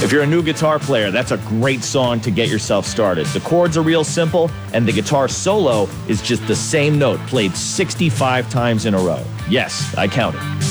If you're a new guitar player, that's a great song to get yourself started. The chords are real simple, and the guitar solo is just the same note played 65 times in a row. Yes, I counted.